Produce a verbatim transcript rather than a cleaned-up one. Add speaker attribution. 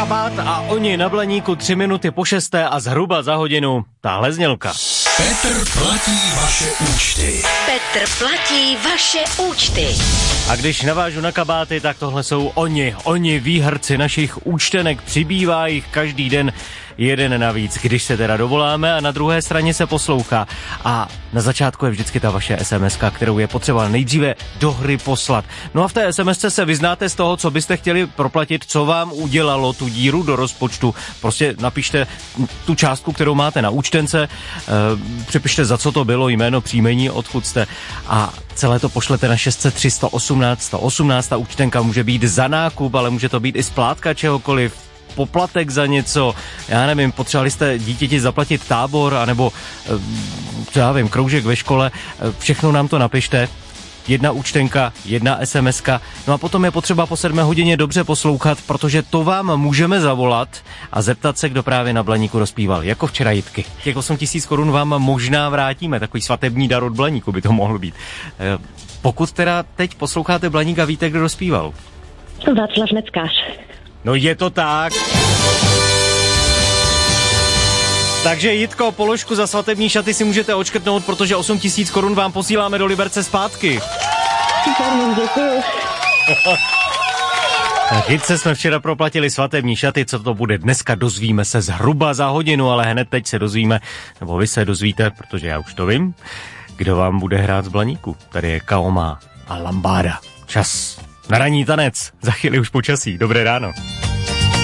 Speaker 1: kabát a oni na Blaníku tři minuty po šesté a zhruba za hodinu tahle znělka.
Speaker 2: Petr platí vaše účty.
Speaker 3: Petr platí vaše účty.
Speaker 1: A když navážu na kabáty, tak tohle jsou oni, oni výherci našich účtenek, přibývá jich každý den jeden navíc, když se teda dovoláme a na druhé straně se poslouchá. A na začátku je vždycky ta vaše es em eska, kterou je potřeba nejdříve do hry poslat. No a v té es em esce se vyznáte z toho, co byste chtěli proplatit, co vám udělalo tu díru do rozpočtu. Prostě napište tu částku, kterou máte na účtence, e, připište, za co to bylo, jméno, příjmení, odkud jste a celé to pošlete na šest set tři sto osmnáct sto osmnáct. Ta účtenka může být za nákup, ale může to být i splátka čehokoliv, poplatek za něco, já nevím, potřebovali jste dítěti zaplatit tábor, anebo, já vím, kroužek ve škole, všechno nám to napište. Jedna účtenka, jedna es em eska, no a potom je potřeba po sedmé hodině dobře poslouchat, protože to vám můžeme zavolat a zeptat se, kdo právě na Blaníku rozpíval, jako včera Jitky. Těch osm tisíc korun vám možná vrátíme, takový svatební dar od Blaníku by to mohl být. Pokud teda teď posloucháte Blaník a víte, kdo rozpíval.
Speaker 4: Václav Neckář.
Speaker 1: No je to tak. Takže Jitko, položku za svatební šaty si můžete odškrtnout, protože osm tisíc korun vám posíláme do Liberce zpátky.
Speaker 4: Super, děkuji.
Speaker 1: Tak Jitce jsme včera proplatili svatební šaty, co to bude dneska, dozvíme se zhruba za hodinu, ale hned teď se dozvíme, nebo vy se dozvíte, protože já už to vím, kdo vám bude hrát z Blaníku. Tady je Kaoma a Lambáda. Čas na ranní tanec, za chvíli už počasí. Dobré ráno.